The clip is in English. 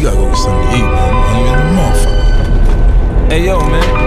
You gotta go get something to eat, man. I'm hungry as a motherfucker. Hey, yo, man.